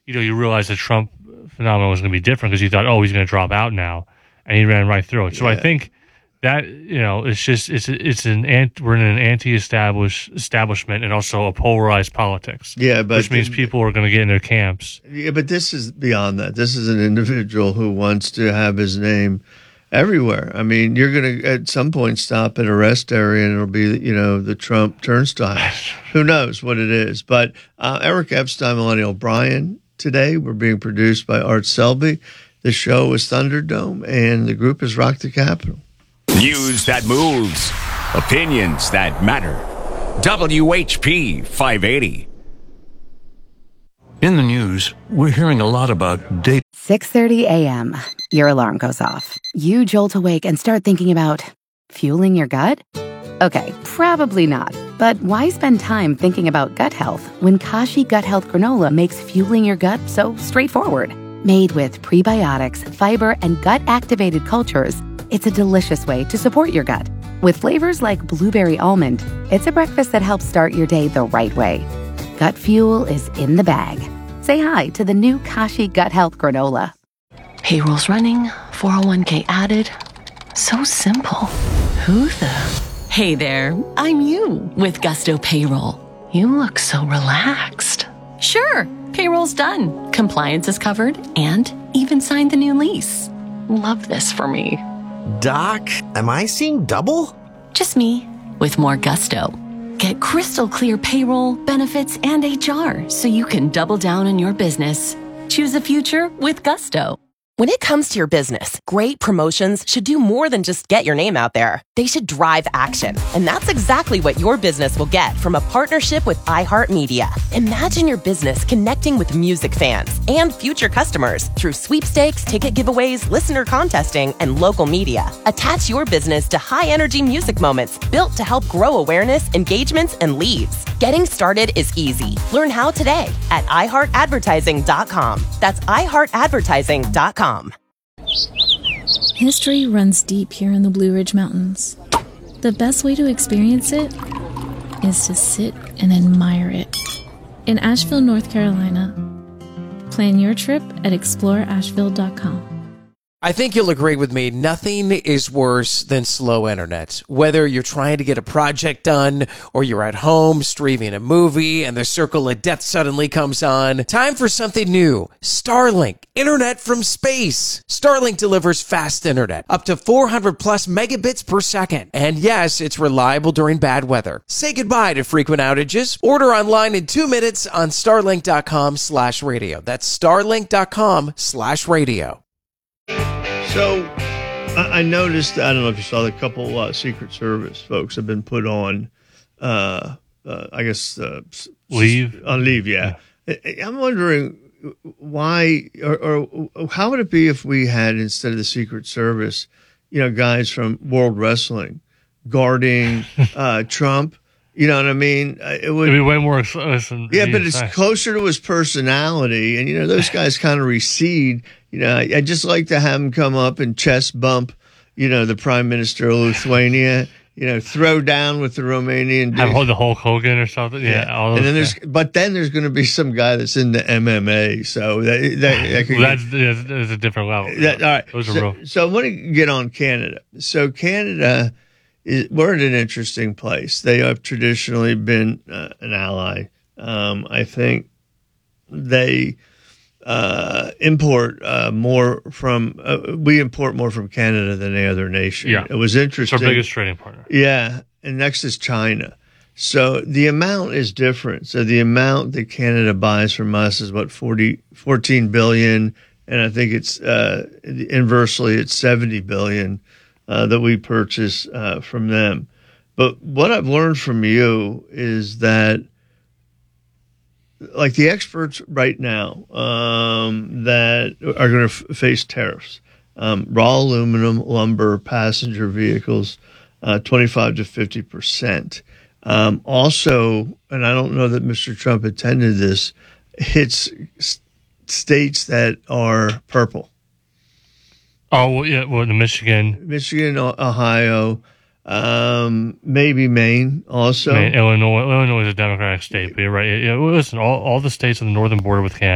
you realize the Trump phenomenon was going to be different because you thought, oh, he's going to drop out now, and he ran right through it. So I think that we're in an anti-establishment and also a polarized politics. Yeah, but which means people are going to get in their camps. Yeah, but this is beyond that. This is an individual who wants to have his name everywhere. I mean, you're going to at some point stop at a rest area and it'll be, the Trump turnstile. Who knows what it is? But Eric Epstein, Melania O'Brien today. We're being produced by Art Selby. The show is Thunderdome, and the group is Rock the Capitol. News that moves. Opinions that matter. WHP 580. In the news, we're hearing a lot about data. 6:30 a.m. Your alarm goes off. You jolt awake and start thinking about fueling your gut? Okay, probably not. But why spend time thinking about gut health when Kashi Gut Health Granola makes fueling your gut so straightforward? Made with prebiotics, fiber, and gut-activated cultures, it's a delicious way to support your gut. With flavors like blueberry almond, it's a breakfast that helps start your day the right way. Gut fuel is in the bag. Say hi to the new Kashi Gut Health Granola. Payroll's running, 401k added. So simple. Who the? Hey there, I'm you with Gusto Payroll. You look so relaxed. Sure, payroll's done. Compliance is covered and even signed the new lease. Love this for me. Doc, am I seeing double? Just me with more gusto. Get crystal clear payroll, benefits, and HR so you can double down on your business. Choose the future with Gusto. When it comes to your business, great promotions should do more than just get your name out there. They should drive action. And that's exactly what your business will get from a partnership with iHeartMedia. Imagine your business connecting with music fans and future customers through sweepstakes, ticket giveaways, listener contesting, and local media. Attach your business to high-energy music moments built to help grow awareness, engagements, and leads. Getting started is easy. Learn how today at iHeartAdvertising.com. That's iHeartAdvertising.com. History runs deep here in the Blue Ridge Mountains. The best way to experience it is to sit and admire it. In Asheville, North Carolina. Plan your trip at exploreasheville.com. I think you'll agree with me, nothing is worse than slow internet. Whether you're trying to get a project done or you're at home streaming a movie and the circle of death suddenly comes on, time for something new. Starlink, internet from space. Starlink delivers fast internet, up to 400 plus megabits per second. And yes, it's reliable during bad weather. Say goodbye to frequent outages. Order online in 2 minutes on starlink.com/radio. That's starlink.com/radio. So I noticed, I don't know if you saw, the couple Secret Service folks have been put on, I guess, leave. On leave, yeah. I'm wondering why, or how would it be if we had, instead of the Secret Service, guys from World Wrestling guarding Trump? You know what I mean? It'd be way more. Yeah, but it's closer to his personality, and those guys kind of recede. I just like to have him come up and chest bump, the Prime Minister of Lithuania. Throw down with the Romanian. Have the Hulk Hogan or something. Yeah. All and then there's going to be some guy that's in the MMA. So that's a different level. All right. So I want to get on Canada. So Canada. We're in an interesting place. They have traditionally been an ally. I think they import more from. We import more from Canada than any other nation. Yeah, it was interesting. It's our biggest trading partner. Yeah, and next is China. So the amount is different. So the amount that Canada buys from us is 14 billion, and I think it's inversely it's 70 billion. That we purchase from them. But what I've learned from you is that, like the experts right now that are going to face tariffs, raw aluminum, lumber, passenger vehicles, 25 to 50%. Also, and I don't know that Mr. Trump intended this, hits states that are purple. Oh, yeah, the Michigan, Ohio, maybe Maine also. Illinois is a Democratic state, but you're right. Listen, all the states on the northern border with Canada.